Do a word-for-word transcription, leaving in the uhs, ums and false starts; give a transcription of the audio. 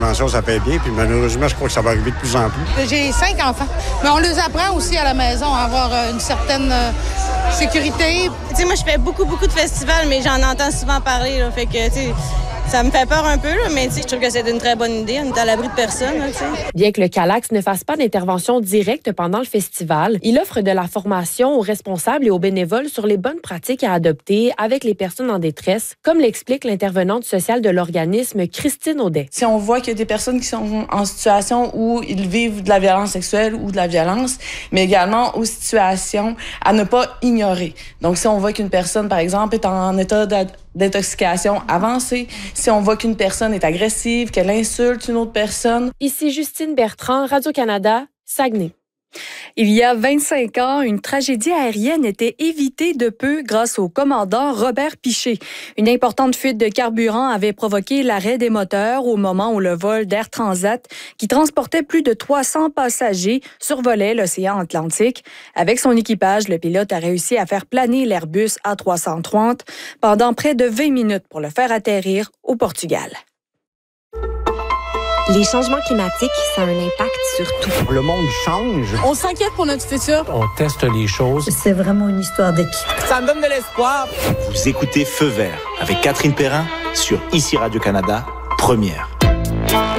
Ça, ça paye bien, puis malheureusement, je crois que ça va arriver de plus en plus. J'ai cinq enfants, mais on les apprend aussi à la maison à avoir une certaine euh, sécurité. Tu sais, moi, je fais beaucoup, beaucoup de festivals, mais j'en entends souvent parler, là, fait que, tu sais, ça me fait peur un peu, là, mais tu sais, je trouve que c'est une très bonne idée. On est à l'abri de personne, là, tu sais. Bien que le Calax ne fasse pas d'intervention directe pendant le festival, il offre de la formation aux responsables et aux bénévoles sur les bonnes pratiques à adopter avec les personnes en détresse, comme l'explique l'intervenante sociale de l'organisme Christine Audet. Si on voit qu'il y a des personnes qui sont en situation où ils vivent de la violence sexuelle ou de la violence, mais également aux situations à ne pas ignorer. Donc, si on voit qu'une personne, par exemple, est en état d'intoxication avancée, si on voit qu'une personne est agressive, qu'elle insulte une autre personne. Ici Justine Bertrand, Radio-Canada, Saguenay. Il y a vingt-cinq ans, une tragédie aérienne était évitée de peu grâce au commandant Robert Piché. Une importante fuite de carburant avait provoqué l'arrêt des moteurs au moment où le vol d'Air Transat, qui transportait plus de trois cents passagers, survolait l'océan Atlantique. Avec son équipage, le pilote a réussi à faire planer l'Airbus A trois cent trente pendant près de vingt minutes pour le faire atterrir au Portugal. Les changements climatiques, ça a un impact sur tout. Le monde change. On s'inquiète pour notre futur. On teste les choses. C'est vraiment une histoire d'équipe. Ça me donne de l'espoir. Vous écoutez Feu vert avec Catherine Perrin sur Ici Radio-Canada, première.